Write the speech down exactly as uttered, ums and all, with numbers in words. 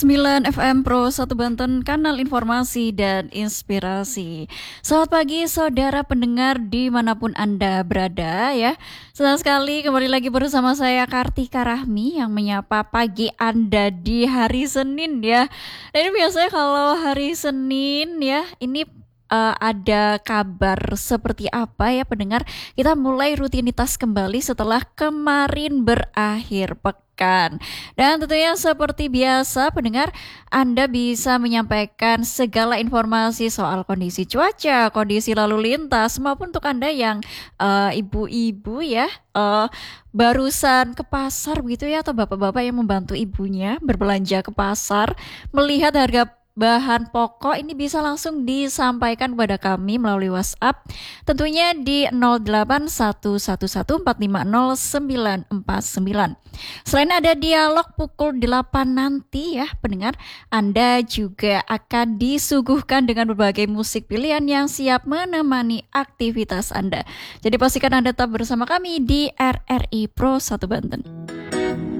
sembilan F M Pro satu Banten, kanal informasi dan inspirasi. Selamat pagi saudara pendengar dimanapun Anda berada ya. Senang sekali kembali lagi bersama saya Kartika Rahmi yang menyapa pagi Anda di hari Senin ya. Dan ini biasanya kalau hari Senin ya, ini uh, ada kabar seperti apa ya pendengar? Kita mulai rutinitas kembali setelah kemarin berakhir pekan. Dan tentunya seperti biasa pendengar, Anda bisa menyampaikan segala informasi soal kondisi cuaca, kondisi lalu lintas, maupun untuk Anda yang uh, ibu-ibu ya, uh, barusan ke pasar begitu ya, atau bapak-bapak yang membantu ibunya berbelanja ke pasar, melihat harga bahan pokok ini bisa langsung disampaikan kepada kami melalui WhatsApp tentunya di nol delapan satu satu satu empat lima nol sembilan empat sembilan. Selain ada dialog pukul delapan nanti ya pendengar, Anda juga akan disuguhkan dengan berbagai musik pilihan yang siap menemani aktivitas Anda. Jadi pastikan Anda tetap bersama kami di R R I Pro satu Banten.